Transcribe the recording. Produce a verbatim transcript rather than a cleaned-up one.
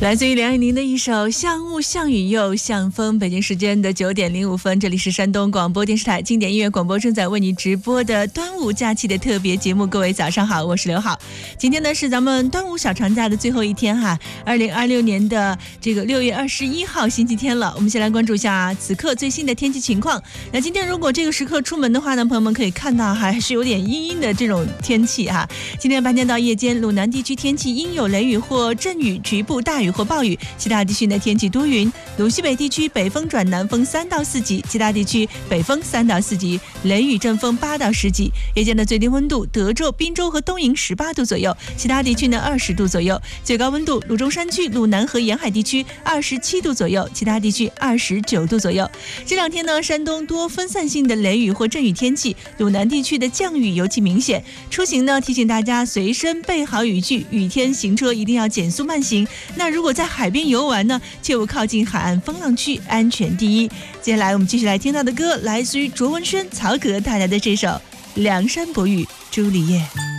来自于梁咏琳的一首《像雾像雨又像风》。北京时间的九点零五分，这里是山东广播电视台经典音乐广播，正在为你直播的端午假期的特别节目。各位早上好，我是刘好。今天呢是咱们端午小长假的最后一天哈，二零二六年的这个六月二十一号星期天了。我们先来关注一下此刻最新的天气情况。那今天如果这个时刻出门的话呢，朋友们可以看到还是有点阴阴的这种天气哈。今天白天到夜间，鲁南地区天气阴有雷雨或阵雨，局部大雨或暴雨，其他地区呢天气多云。鲁西北地区北风转南风三到四级，其他地区北风三到四级，雷雨阵风八到十级。夜间的最低温度，德州、滨州和东营十八度左右，其他地区呢二十度左右。最高温度，鲁中山区、鲁南和沿海地区二十七度左右，其他地区二十九度左右。这两天呢，山东多分散性的雷雨或阵雨天气，鲁南地区的降雨尤其明显。出行呢，提醒大家随身备好雨具，雨天行车一定要减速慢行。那如果在海边游玩呢，切勿靠近海岸风浪区，安全第一。接下来我们继续来听到的歌，来自于卓文萱、曹格带来的这首《梁山伯与朱丽叶》。